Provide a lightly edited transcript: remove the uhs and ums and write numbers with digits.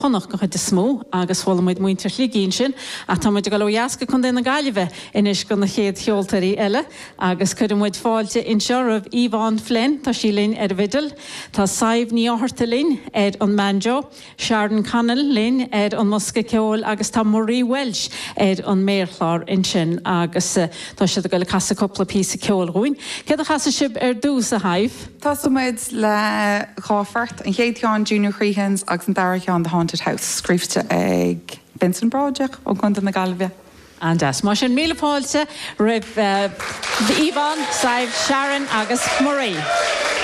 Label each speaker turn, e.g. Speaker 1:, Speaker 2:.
Speaker 1: Connacht go chuid smó agus bhfuil muid muintir ligín sin a tá muid go leasca chun déna gaiileh inis go na chéad cheoltarí eile agus chuir muid fáilte in seorbh Yvonne Flynn tá sí linn vidal tá Saibh ní áharta linn an Manjo, Sharon Connell linn an Musca Ceol agus tá Marie Welsh an Méirchlár in sin agus tá siad go le casa coppla písa ceol roin. Cé a chasa sib dús a haibh?
Speaker 2: Tá muid le cháfart an chéad teán Junior Creehans agus an dara teán the Haunted House scríbte ag Vincent Brodeach ó Conta na Galvia.
Speaker 1: Andas, má sin míle páilte rib Yvonne, Saibh, Sharon agus Marie.